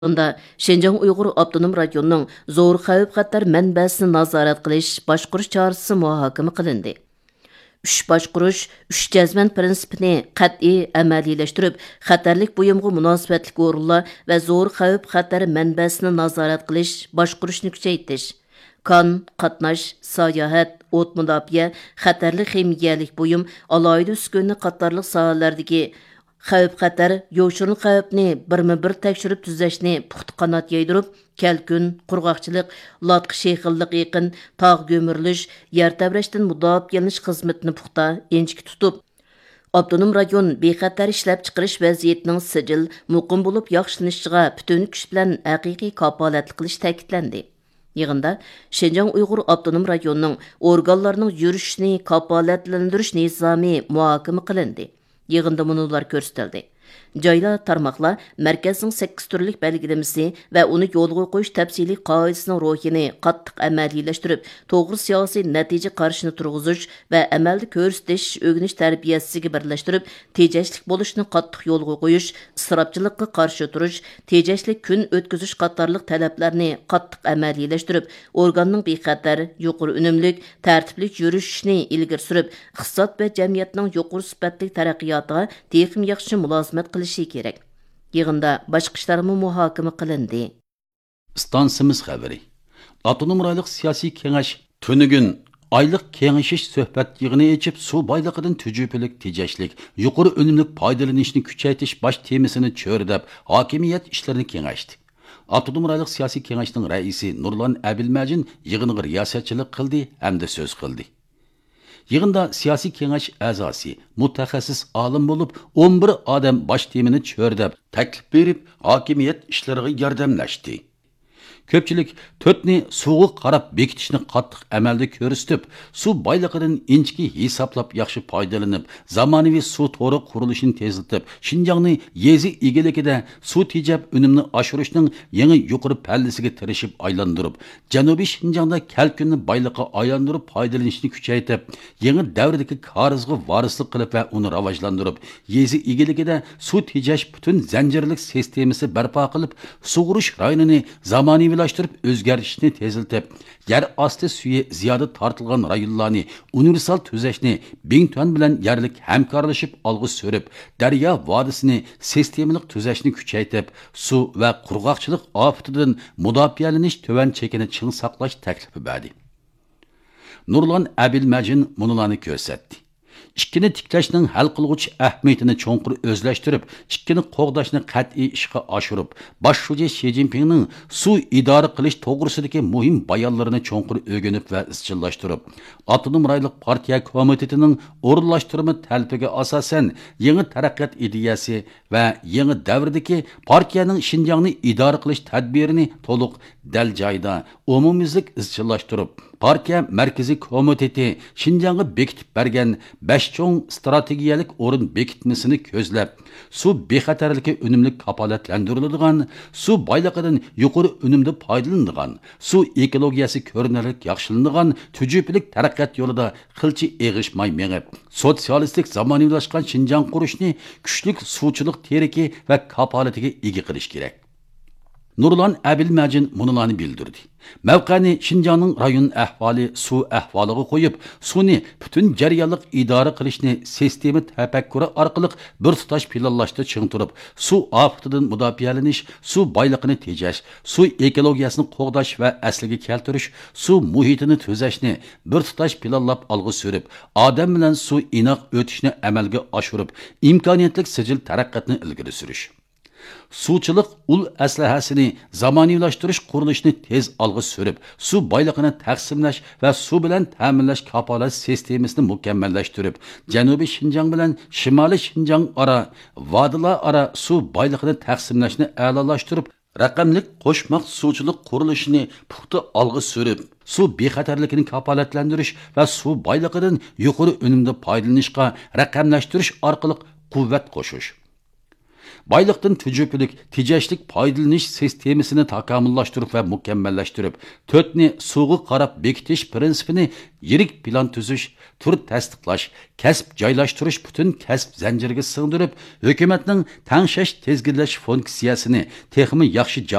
Unda Şinjan Uyghur Abdunum Rayonunun zo'r xavf-xatar manbasini nazorat qilish, boshqarish chorasi muhokama qilindi. 3 boshqarish, 3 jazman prinsipini qat'iy amaliyleştirib, xatarlik buyumga munosabatli o'rinlar va zo'r xavf-xatar manbasini nazorat qilish, boshqarishni kuchaytirish. Kan, qatnash, sayohat, o't mudofaa, xatarli ximiyalik buyum, alohida uskunni qatorliq sohalardagi xavf-xatar, yo'shirin xavfni birma-bir tekshirib tuzashni puxta qanot yaydirib, kalkun, qurg'oqchilik, latqi shexillik yaqin, tog' go'mirilish, yer tabrashdan mudofialanish xizmatini puxta enchik tutib, Abdunum rayon bexatar ishlab chiqarish vaziyatining sijil, muqim bo'lib yaxshilanishiga butun kuch bilan haqiqiy kapolatlik qilish ta'kidlandi. Yig'inda Şinjan Uyghur Abdunum rayonining organlarining yurishini kapolatlantirish nizomi muhokama qilindi. Yig'inda munolar ko'rsatildi. Joylar tarmoqlar markazning 8 turlik belgilamasi va uni yo'lga qo'yish tafsiliy qoidasining ro'yini qattiq amaliyleştirib, to'g'ri siyosiy natija qarshini turg'izish va amalda ko'rsatish o'rganish tarbiyasiga birlashtirib, tejashlik bo'lishni qattiq yo'lga qo'yish, isrofchilikka qarshi turish, tejashlik kun o'tkazish qatorliq talablarni qattiq amaliyleştirib, organning bexatar, yuqori unumlik, tartibli yurishini ilgari surib, iqtisod va jamiyatning yuqori sifatli taraqqiyotiga texim yaxshi mulozimat qilishi kerak. Yig'inda boshqa ishlarmi muhokama qilindi. Stansimiz xabari. Abdunum rayonlik siyosiy kengash tunigun oylik kengashish suhbat yig'ini echib, suv boyligidan tujublik, tejashlik, yuqori unumlik foydalanishni kuchaytirish bosh temasini cho'rdab, hokimiyat ishlarini kengashdi. Abdunum rayonlik siyosiy kengashning raisi Nurlan Abilmajin yig'iniga riyosatchilik qildi hamda so'z qildi. Yig'inda siyosiy kengash a'zosi, mutaxassis olim bo'lib, 11 odam bosh temini cho'rdab, taklif berib, hokimiyat ishlariga yordamlashdi. Ko'pchilik to'tni suvga qarab bekitishni qattiq amalda ko'rsatib, suv boyligidan inchki hisoblab yaxshi foydalanib, zamonaviy suv to'ri qurilishini tezlatib, Şinjanning yezi egiligida suv tejab unumni oshirishning yangi yuqori pallasiga tirishib aylantirib, Janubiy Şinjanda kalkunni boyliqqa aylantirib foydalanishni kuchaytirib, yangi davrdagi qarzga varislik qilib va uni rivojlantirib, yezi egiligida suv tejash butun zanjirlik sistemasi barpo qilib, sug'urish rayonini zamonaviy o'zgarishni teziltib, yer osti suvi ziyoda tortilgan rayonlarni universal tuzashni Bingtuan bilan yerlik hamkorlashib olg'i surib, daryo vodisini sistemalik tuzashni kuchaytirib, suv va qurg'oqchilik ofatidan mudofialanish tuvan chekini ching saqlash taklifi berdi. Nurlan Abilmajin munolarni ko'rsatdi. İkkini tiklashning hal qilg'uchi ahamiyatini cho'nqur o'zlashtirib, ikkini qo'g'dashni qat'iy ishga oshirib, bosh sho'ja Xi Jinpingning suv idora qilish to'g'risidagi muhim bayonlarini cho'nqur o'rganib va izchillashtirib, Abdunum rayonlik partiya komitetining o'rinlashtirma talbiga asosan yangi taraqqiyot ideyasi va yangi davrdagi partiyaning Şinjanni idora qilish tadbirini to'liq dal joyda umumiylik izchillashtirib, partiya markaziy komiteti Şinjanga bekitib bergan 5 cho'ng strategiyalik o'rin bekitmasini ko'zlab, suv bexatarligi unumli kapolatlantiriladigan, suv boyligidan yuqori unumda foydalanadigan, suv ekologiyasi ko'rinarli yaxshilanadigan tujublik taraqqiyot yo'lida qilchi eg'ishmay mengib, sotsialistik zamonaviylashgan Şinjan qurishni kuchlik suvchilik teriki va kapolatiga ega qilish kerak. Nurlan Abilmajin munolarni bildirdi. Mavqani Şinjanning rayon ahvoli suv ahvoliga qo'yib, suvni butun jarayonlik idora qilishni sistema tafakkuri orqali bir tutash planlashda chingtirib, suv ofatidan mudofialanish, suv boyligini tejash, suv ekologiyasini qo'g'dash va asliga keltirish, suv muhitini tuzashni bir tutash planlab olg'i surib, odam bilan suv inoq o'tishni amalga oshirib, imkoniyatli sijil taraqqiyotni ilgari surish. Suvchilik ul aslahasini zamoniylashtirish qurilishini tez olg'i surib, suv boyligini taqsimlash va suv bilan ta'minlash kapolat sistemasini mukammallashtirib, Janubiy Şinjan bilan Shimoliy Şinjan ora vodilar ora suv boyligini taqsimlashni a'lolashtirib, raqamlik qo'shmoq suvchilik qurilishini puxta olg'i surib, suv bexatarligini kapolatlantirish va suv boyligidan yuqori unumda foydalanishga raqamlashtirish orqali quvvat qo'shish. baylıqdan tücüpülük, tecashlik foydalanish sistemasini takomillashtirish va mukammalashtirib, 4ni suğu qarab bekitish prinsipini yirik plan tuzish, tur tasdiqlash, kasb joylashtirish butun kasb zanjiriga singdirib, hukumatning tangshash tezgilash funksiyasini texmi yaxshi